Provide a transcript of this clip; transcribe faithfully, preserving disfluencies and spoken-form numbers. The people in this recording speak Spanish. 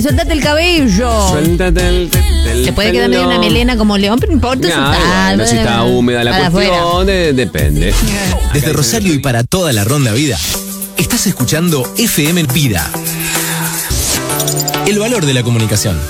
suéltate el cabello. Suéltate el, el Te puede quedar medio una melena como león, pero no importa. Ya, soltar, bueno, si está húmeda la para cuestión, de- depende. Desde Rosario y para toda la Ronda Vida, estás escuchando F M Vida. El valor de la comunicación.